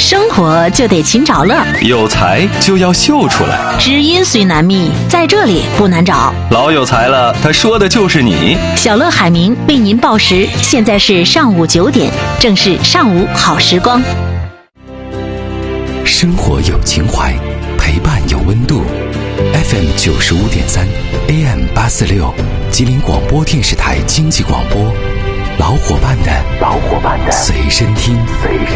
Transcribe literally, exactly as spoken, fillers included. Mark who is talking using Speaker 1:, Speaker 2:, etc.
Speaker 1: 生活就得勤找乐，
Speaker 2: 有才就要秀出来。
Speaker 1: 知音虽难觅，在这里不难找。
Speaker 2: 老有才了，他说的就是你。
Speaker 1: 小乐海明为您报时，现在是上午九点，正是上午好时光。
Speaker 3: 生活有情怀，陪伴有温度。F M 九十五点三 ，A M 八四六，吉林广播电视台经济广播，老伙伴的老伙伴的随身听。随身